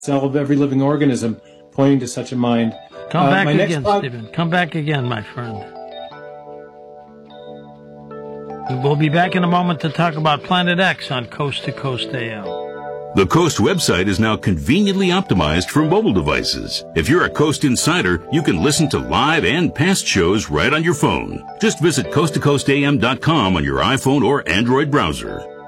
cell of every living organism pointing to such a mind. Come back again, Stephen. Come back again, my friend. We'll be back in a moment to talk about Planet X on Coast to Coast AM. The Coast website is now conveniently optimized for mobile devices. If you're a Coast insider, you can listen to live and past shows right on your phone. Just visit coasttocoastam.com on your iPhone or Android browser.